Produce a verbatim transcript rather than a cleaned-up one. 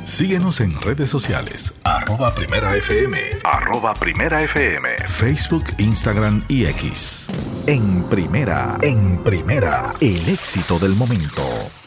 Síguenos en redes sociales, arroba Primera F M, arroba Primera F M, Facebook, Instagram y X. En Primera, en Primera, el éxito del momento.